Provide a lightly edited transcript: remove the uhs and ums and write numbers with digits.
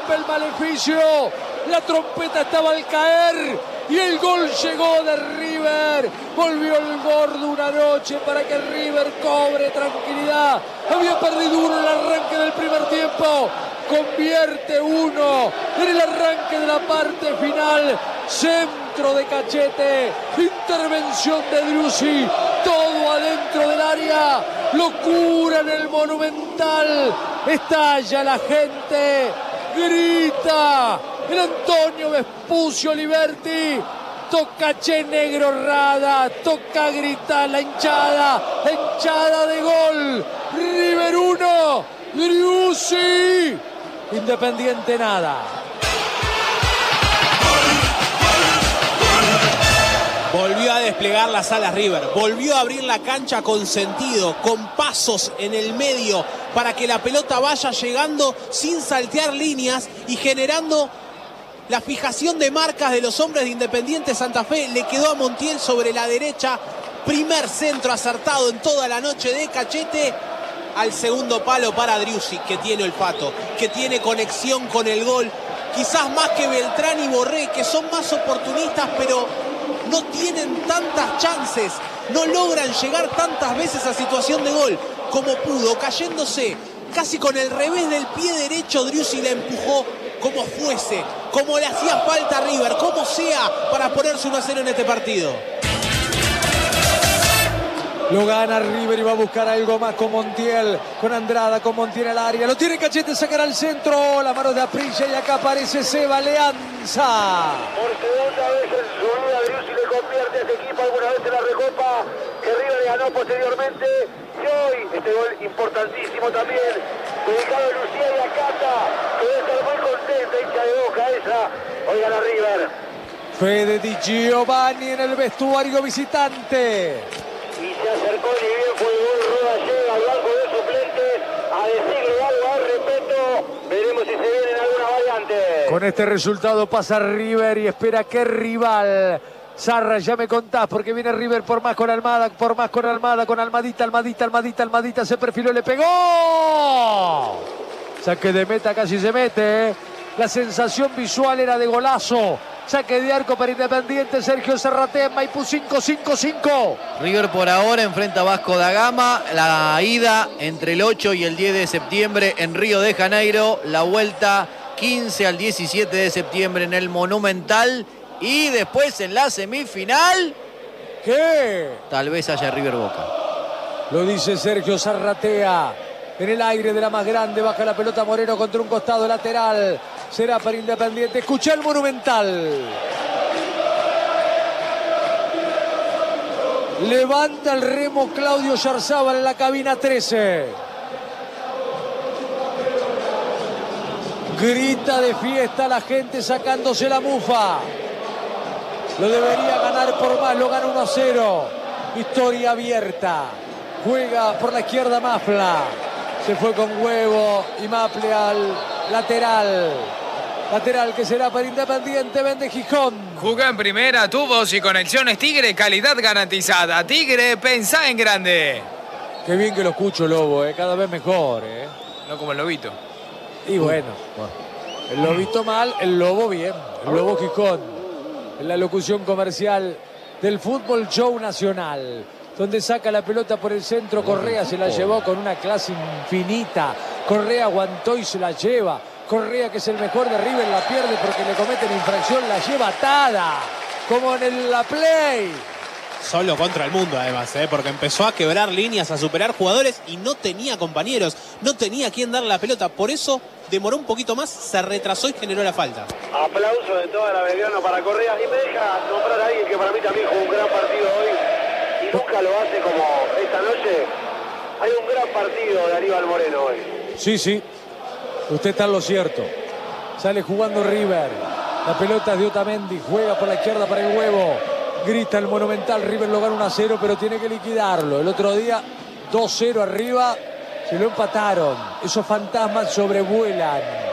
rompe el maleficio. La trompeta estaba al caer y el gol llegó de River. Volvió el gordo una noche para que River cobre tranquilidad. Había perdido uno en el arranque del primer tiempo. Convierte uno en el arranque de la parte final. Centro de Cachete, intervención de Driussi, todo adentro del área, locura en el Monumental, estalla la gente, grita el Antonio Vespucio Liberti, toca Che Negro Rada, toca gritar la hinchada de gol, River 1, Driussi, Independiente nada. Volvió a desplegar las alas River, volvió a abrir la cancha con sentido, con pasos en el medio para que la pelota vaya llegando sin saltear líneas y generando la fijación de marcas de los hombres de Independiente Santa Fe. Le quedó a Montiel sobre la derecha, primer centro acertado en toda la noche de Cachete, al segundo palo para Driussi, que tiene olfato, que tiene conexión con el gol, quizás más que Beltrán y Borré, que son más oportunistas, pero no tienen tantas chances, no logran llegar tantas veces a situación de gol como pudo, cayéndose casi con el revés del pie derecho. Driussi la empujó como fuese, como le hacía falta a River, como sea, para ponerse 1-0 en este partido. Lo gana River y va a buscar algo más con Montiel, con Andrada, con Montiel al área. Lo tiene Cachete, sacará al centro, la mano de Aprilla y acá aparece Seba Leanza. Por segunda vez en su vida Driussi le convierte a este equipo alguna vez en la Recopa que River le ganó posteriormente. Y hoy este gol importantísimo también, dedicado a Lucía y a Cata, que debe estar muy contenta, hincha de Boca esa. Hoy gana River. Fede Di Giovanni en el vestuario visitante. Y se acercó ni bien fue el gol. Roda llega al banco de suplentes a decirle algo al respeto. Veremos si se vienen alguna variante. Con este resultado pasa River y espera que rival. Zarra, ya me contás, porque viene River por más con Almada, con Almadita, se perfiló, le pegó. Saque de meta, casi se mete. La sensación visual era de golazo. Saque de arco para Independiente, Sergio Zarratea en Maipú, 5-5-5. River por ahora enfrenta a Vasco da Gama, la ida entre el 8 y el 10 de septiembre en Río de Janeiro, la vuelta 15 al 17 de septiembre en el Monumental y después en la semifinal, ¿qué? Tal vez haya River Boca. Lo dice Sergio Zarratea. En el aire de la más grande, baja la pelota Moreno contra un costado lateral. Será para Independiente. Escucha el Monumental. Levanta el remo Claudio Yarzábal en la cabina 13. Grita de fiesta la gente sacándose la mufa. Lo debería ganar por más, lo gana 1-0. Historia abierta. Juega por la izquierda Mafla. Se fue con Huevo y Maple al lateral. Lateral que será para Independiente, vende Gijón. Jugó en primera, tubos y conexiones Tigre, calidad garantizada. Tigre, pensá en grande. Qué bien que lo escucho, Lobo, cada vez mejor. No como el Lobito. Y bueno, el Lobito mal, el Lobo bien. El Lobo Gijón. En la locución comercial del Fútbol Show Nacional, donde saca la pelota por el centro, Correa se la llevó con una clase infinita. Correa aguantó y se la lleva. Correa, que es el mejor de River, la pierde porque le cometen infracción, la lleva atada, como en la Play. Solo contra el mundo además, porque empezó a quebrar líneas, a superar jugadores y no tenía compañeros, no tenía a quién darle la pelota. Por eso demoró un poquito más, se retrasó y generó la falta. Aplauso de toda la Belgrano para Correa. Y me deja nombrar a alguien que para mí también jugó un gran partido hoy y nunca lo hace como esta noche. Hay un gran partido de Aníbal Moreno hoy. Sí, sí, usted está en lo cierto. Sale jugando River. La pelota es de Otamendi, juega por la izquierda para el Huevo. Grita el Monumental, River lo gana 1-0, pero tiene que liquidarlo. El otro día 2-0 arriba, se lo empataron. Esos fantasmas sobrevuelan.